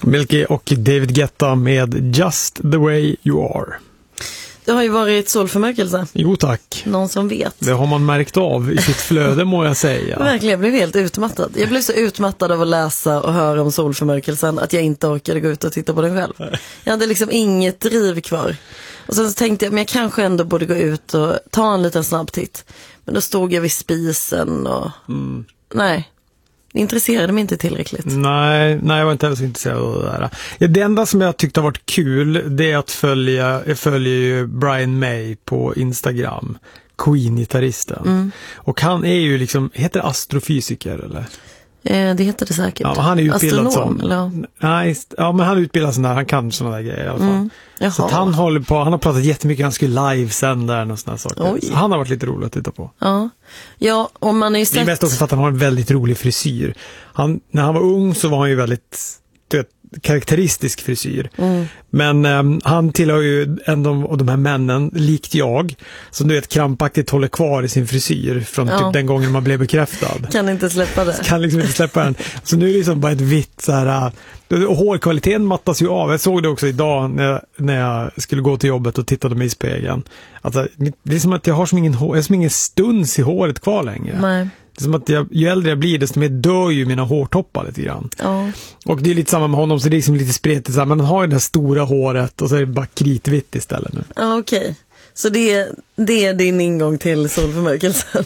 Milky och David Guetta med Just the way you are. Det har ju varit solförmörkelse. Jo tack. Någon som vet. Det har man märkt av i sitt flöde må jag säga. Verkligen, jag blev helt utmattad. Jag blev så utmattad av att läsa och höra om solförmörkelsen att jag inte orkade gå ut och titta på den själv. Jag hade liksom inget driv kvar. Och sen så tänkte jag, men jag kanske ändå borde gå ut och ta en liten snabb titt. Men då stod jag vid spisen och... Nej. Det intresserade mig inte tillräckligt. Nej, jag var inte heller så intresserad av det där. Ja, det enda som jag tyckte har varit kul, det är att jag följer ju Brian May på Instagram, Queen-gitarristen. Och han är ju liksom, heter astrofysiker eller? Det heter det säkert. Ja, han är utbildad astronom, som. eller? Nej, ja, men han är utbildad sån där, han kan såna där grejer i alla fall. Så att han har pratat jättemycket, han skulle livesända den och såna saker. Så han har varit lite roligt att titta på. Ja, och man är ju sett... Det är mest också för att han har en väldigt rolig frisyr. När han var ung så var han ju väldigt karaktäristisk frisyr. Men han tillhör ju en av de här männen, likt jag, som du vet krampaktigt håller kvar i sin frisyr från typ den gången man blev bekräftad. Kan inte släppa det. Kan liksom inte släppa den. Så nu är det liksom bara ett vitt så här, och hårkvaliteten mattas ju av. Jag såg det också idag när jag skulle gå till jobbet och tittade mig i spegeln. Alltså, det är som att jag har som ingen stuns i håret kvar längre. Nej. Det är som att ju äldre jag blir, desto mer dör ju mina hårtoppar lite grann. Och det är lite samma med honom, så det är liksom lite spretigt. Men han har ju det här stora håret och så är det bara kritvitt istället nu. Okej. Så det är din ingång till solförmörkelsen.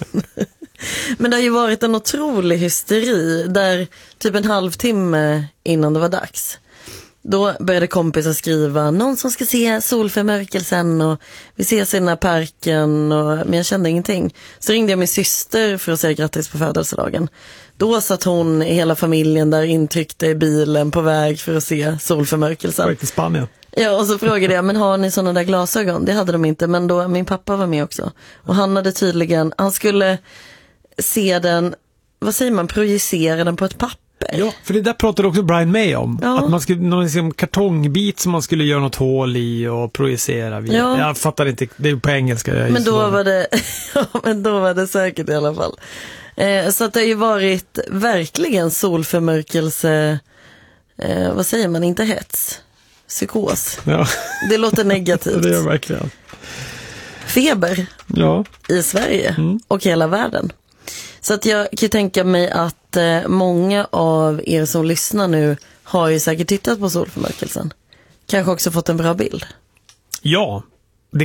Men det har ju varit en otrolig hysteri där typ en halvtimme innan det var dags. Då började kompisar skriva någon som ska se solförmörkelsen och vi ses i den här parken, men jag kände ingenting. Så ringde jag min syster för att säga grattis på födelsedagen. Då satt hon i hela familjen där intryckte i bilen på väg för att se solförmörkelsen. Var till Spanien. Ja, och så frågade jag, men har ni sådana där glasögon? Det hade de inte, men då min pappa var med också. Och han hade tydligen, han skulle se den, vad säger man, projicera den på ett papper. Ja, för det där pratade också Brian May om. Att man skulle, någon liksom kartongbit som man skulle göra något hål i och projicera via. Jag fattar inte, det är på engelska. Men då var det, men då var det säkert i alla fall. Så att det har ju varit verkligen solförmörkelse, vad säger man, inte hets, psykos. Ja. Det låter negativt. Det gör verkligen. Feber i Sverige och hela världen. Så att jag kan tänka mig att många av er som lyssnar nu har ju säkert tittat på solförmörkelsen. Kanske också fått en bra bild. Ja,